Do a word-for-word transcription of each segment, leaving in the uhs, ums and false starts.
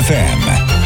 F M.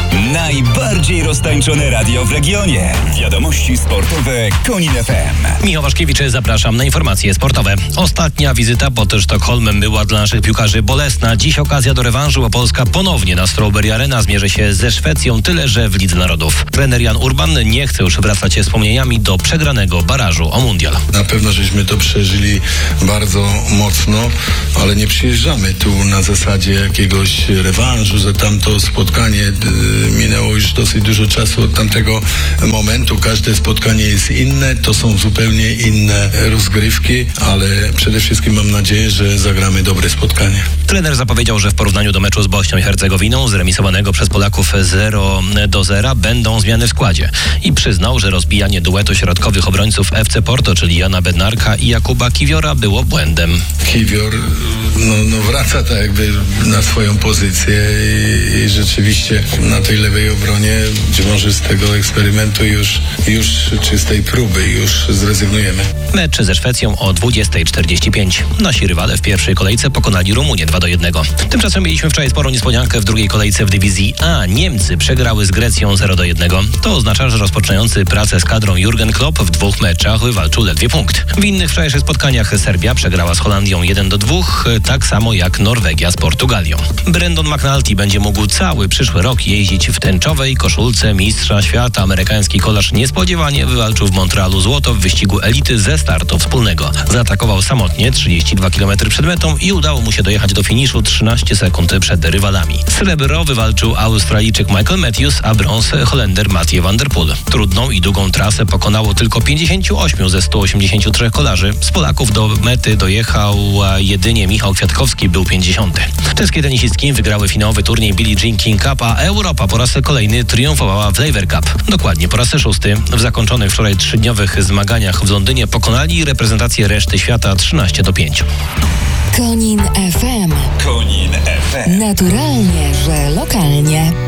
Najbardziej roztańczone radio w regionie. Wiadomości sportowe Konin F M. Michał Waszkiewicz, zapraszam na informacje sportowe. Ostatnia wizyta pod Sztokholmem była dla naszych piłkarzy bolesna. Dziś okazja do rewanżu, bo Polska ponownie na Strawberry Arena zmierzy się ze Szwecją, tyle że w Lidze Narodów. Trener Jan Urban nie chce już wracać się wspomnieniami do przegranego barażu o mundial. Na pewno żeśmy to przeżyli bardzo mocno, ale nie przyjeżdżamy tu na zasadzie jakiegoś rewanżu za tamto spotkanie. Minęło już dosyć dużo czasu od tamtego momentu. Każde spotkanie jest inne, to są zupełnie inne rozgrywki, ale przede wszystkim mam nadzieję, że zagramy dobre spotkanie. Trener zapowiedział, że w porównaniu do meczu z Bośnią i Hercegowiną, zremisowanego przez Polaków zero do zera, będą zmiany w składzie. I przyznał, że rozbijanie duetu środkowych obrońców F C Porto, czyli Jana Bednarka i Jakuba Kiwiora, było błędem. Kiwior no, no wraca tak jakby na swoją pozycję i, i rzeczywiście na tej lewej obronie, być może z tego eksperymentu już, już czy z tej próby już zrezygnujemy. Mecz ze Szwecją o dwudziesta czterdzieści pięć. Nasi rywale w pierwszej kolejce pokonali Rumunię dwa do jednego. Tymczasem mieliśmy wczoraj sporą niespodziankę w drugiej kolejce w dywizji A. Niemcy przegrały z Grecją zero do jednego. To oznacza, że rozpoczynający pracę z kadrą Jurgen Klopp w dwóch meczach wywalczył ledwie punkt. W innych wczorajszych spotkaniach Serbia przegrała z Holandią jeden do dwóch, tak samo jak Norwegia z Portugalią. Brandon McNulty będzie mógł cały przyszły rok jeździć w tęczowej koszulce mistrza świata. Amerykański kolarz niespodziewanie wywalczył w Montrealu złoto w wyścigu elity ze startu wspólnego. Zaatakował samotnie trzydzieści dwa kilometry przed metą i udało mu się dojechać do finiszu trzynaście sekund przed rywalami. Srebro wywalczył Australijczyk Michael Matthews, a brąz Holender Mathieu van der Poel. Trudną i długą trasę pokonało tylko pięćdziesięciu ośmiu ze stu osiemdziesięciu trzech kolarzy. Z Polaków do mety dojechał jedynie Michał Kwiatkowski, był pięćdziesiąty. Czeskie tenisistki wygrały finałowy turniej Billie Jean King Cup, a Europa po raz kolejny triumfowała w Laver Cup. Dokładnie po raz szósty. W zakończonych wczoraj trzydniowych zmaganiach w Londynie pokonali reprezentację reszty świata trzynaście do pięciu. Konin F M. Konin F M. Naturalnie, że lokalnie.